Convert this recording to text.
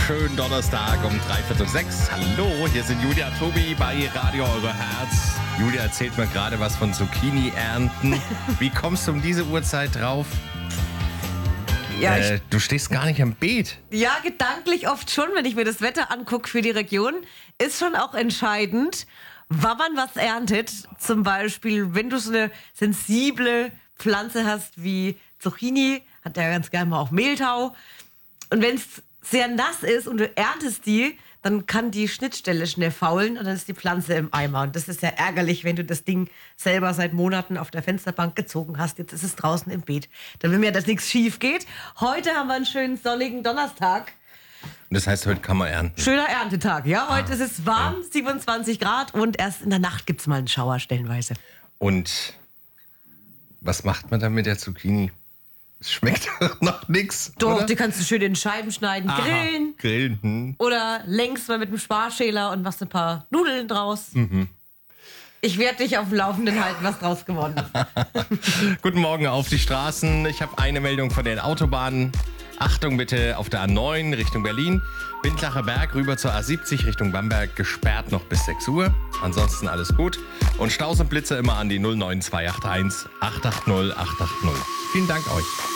schönen Donnerstag um 5:45. Hallo, hier sind Julia und Tobi bei Radio Eure Herz. Julia erzählt mir gerade was von Zucchini-Ernten. Wie kommst du um diese Uhrzeit drauf? Ja, du stehst gar nicht am Beet. ja, gedanklich oft schon, wenn ich mir das Wetter angucke für die Region, ist schon auch entscheidend, wann man was erntet. Zum Beispiel, wenn du so eine sensible Pflanze hast wie Zucchini, hat der ganz gerne mal auch Mehltau. Und wenn es sehr nass ist und du erntest die, dann kann die Schnittstelle schnell faulen und dann ist die Pflanze im Eimer. Und das ist ja ärgerlich, wenn du das Ding selber seit Monaten auf der Fensterbank gezogen hast. Jetzt ist es draußen im Beet. Dann will mir, dass nichts schief geht. Heute haben wir einen schönen sonnigen Donnerstag. Das heißt, heute kann man ernten. Schöner Erntetag, ja. Heute ist es warm, 27 Grad und erst in der Nacht gibt es mal einen Schauer stellenweise. Und was macht man dann mit der Zucchini? Es schmeckt doch noch nichts. Doch, oder? die kannst du schön in Scheiben schneiden, grillen. Grillen. Oder längst mal mit einem Sparschäler und machst ein paar Nudeln draus. Ich werde dich auf dem Laufenden halten, was draus geworden ist. Guten Morgen auf die Straßen. Ich habe eine Meldung von den Autobahnen. Achtung bitte auf der A9 Richtung Berlin. Windlacher Berg rüber zur A70 Richtung Bamberg gesperrt noch bis 6 Uhr. Ansonsten alles gut. Und Staus und Blitze immer an die 09281 880 880. Vielen Dank euch.